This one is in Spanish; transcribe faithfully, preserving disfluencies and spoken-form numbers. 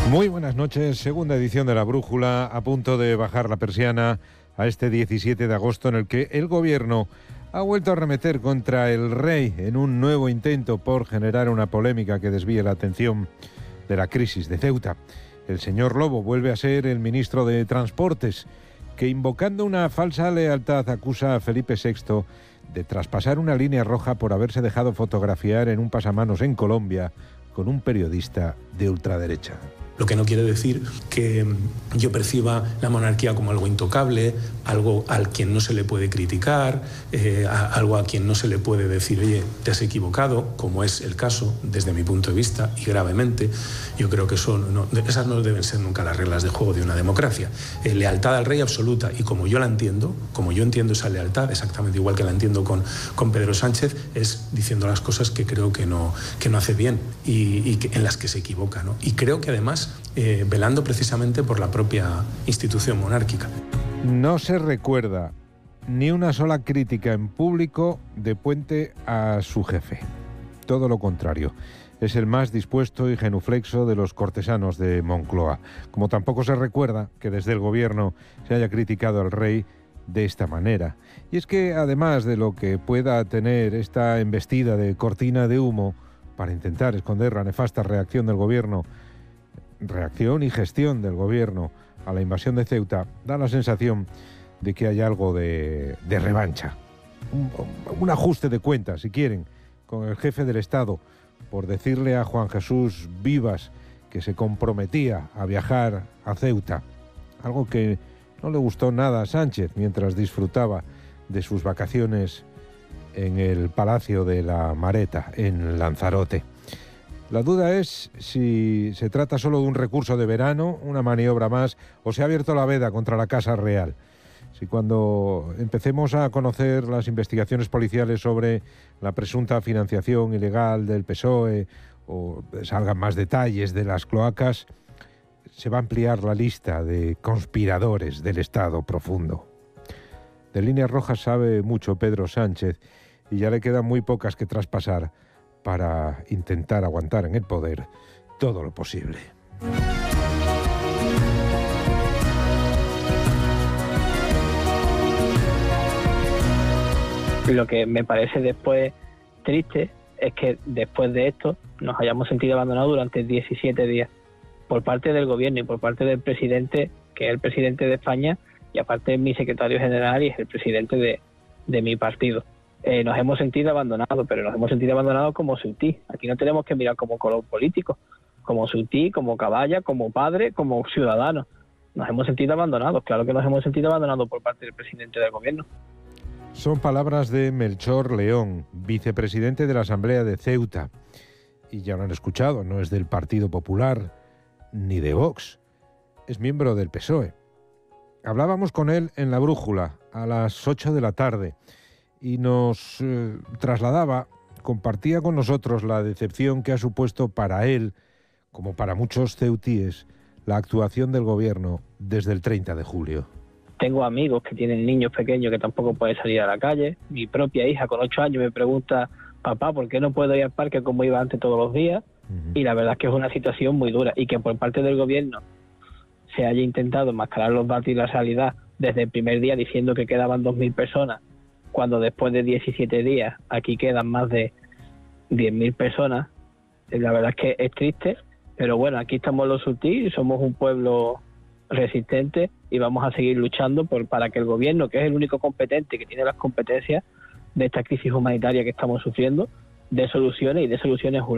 Muy buenas noches, segunda edición de La Brújula, a punto de bajar la persiana a este diecisiete de agosto en el que el gobierno ha vuelto a arremeter contra el rey en un nuevo intento por generar una polémica que desvíe la atención de la crisis de Ceuta. El señor Lobo vuelve a ser el ministro de Transportes, que invocando una falsa lealtad acusa a Felipe sexto de traspasar una línea roja por haberse dejado fotografiar en un pasamanos en Colombia con un periodista de ultraderecha. Lo que no quiere decir que yo perciba la monarquía como algo intocable, algo al quien no se le puede criticar, eh, a, algo a quien no se le puede decir, oye, te has equivocado, como es el caso desde mi punto de vista, y gravemente. Yo creo que eso no, esas no deben ser nunca las reglas de juego de una democracia. Eh, lealtad al rey absoluta, y como yo la entiendo, como yo entiendo esa lealtad, exactamente igual que la entiendo con, con Pedro Sánchez, es diciendo las cosas que creo que no, que no hace bien y, y que, en las que se equivoca, ¿no? Y creo que además Eh, velando precisamente por la propia institución monárquica. No se recuerda ni una sola crítica en público de Puente a su jefe. Todo lo contrario. Es el más dispuesto y genuflexo de los cortesanos de Moncloa. Como tampoco se recuerda que desde el gobierno se haya criticado al rey de esta manera. Y es que además de lo que pueda tener esta embestida de cortina de humo para intentar esconder la nefasta reacción del gobierno, reacción y gestión del gobierno a la invasión de Ceuta, da la sensación de que hay algo de, de revancha, un, un ajuste de cuentas, si quieren, con el jefe del Estado por decirle a Juan Jesús Vivas que se comprometía a viajar a Ceuta, algo que no le gustó nada a Sánchez mientras disfrutaba de sus vacaciones en el Palacio de la Mareta, en Lanzarote. La duda es si se trata solo de un recurso de verano, una maniobra más, o se ha abierto la veda contra la Casa Real. Si cuando empecemos a conocer las investigaciones policiales sobre la presunta financiación ilegal del P S O E o salgan más detalles de las cloacas, se va a ampliar la lista de conspiradores del Estado profundo. De líneas rojas sabe mucho Pedro Sánchez y ya le quedan muy pocas que traspasar para intentar aguantar en el poder todo lo posible. Lo que me parece después triste es que después de esto nos hayamos sentido abandonados durante diecisiete días por parte del gobierno y por parte del presidente, que es el presidente de España, y aparte mi secretario general y es el presidente de, de mi partido. Eh, nos hemos sentido abandonados, pero nos hemos sentido abandonados como Ceutí. Aquí no tenemos que mirar como color político, como Ceutí, como caballa, como padre, como ciudadano. Nos hemos sentido abandonados, claro que nos hemos sentido abandonados por parte del presidente del gobierno. Son palabras de Melchor León, vicepresidente de la Asamblea de Ceuta. Y ya lo han escuchado, no es del Partido Popular ni de Vox, es miembro del P S O E. Hablábamos con él en La Brújula a las ocho de la tarde. Y nos eh, trasladaba, compartía con nosotros la decepción que ha supuesto para él, como para muchos ceutíes, la actuación del gobierno desde el treinta de julio. Tengo amigos que tienen niños pequeños que tampoco pueden salir a la calle. Mi propia hija con ocho años me pregunta, papá, ¿por qué no puedo ir al parque como iba antes todos los días? Uh-huh. Y la verdad es que es una situación muy dura y que por parte del gobierno se haya intentado enmascarar los datos y la realidad desde el primer día diciendo que quedaban dos mil personas, cuando después de diecisiete días aquí quedan más de diez mil personas. La verdad es que es triste, pero bueno, aquí estamos los Ceutí, somos un pueblo resistente y vamos a seguir luchando por para que el gobierno, que es el único competente, que tiene las competencias de esta crisis humanitaria que estamos sufriendo, dé soluciones y dé soluciones urgentes.